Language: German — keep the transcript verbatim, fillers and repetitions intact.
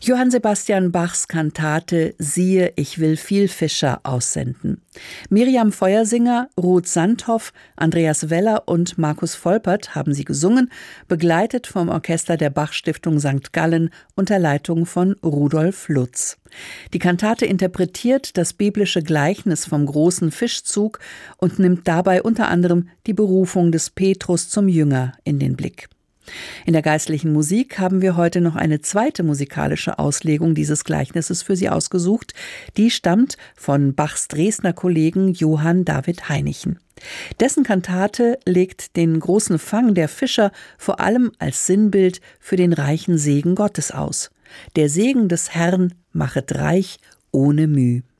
Johann Sebastian Bachs Kantate »Siehe, ich will viel Fischer« aussenden. Miriam Feuersinger, Ruth Sandhoff, Andreas Weller und Markus Volpert haben sie gesungen, begleitet vom Orchester der Bach-Stiftung Sankt Gallen unter Leitung von Rudolf Lutz. Die Kantate interpretiert das biblische Gleichnis vom großen Fischzug und nimmt dabei unter anderem die Berufung des Petrus zum Jünger in den Blick. In der geistlichen Musik haben wir heute noch eine zweite musikalische Auslegung dieses Gleichnisses für Sie ausgesucht. Die stammt von Bachs Dresdner Kollegen Johann David Heinichen. Dessen Kantate legt den großen Fang der Fischer vor allem als Sinnbild für den reichen Segen Gottes aus. Der Segen des Herrn machet reich ohne Müh.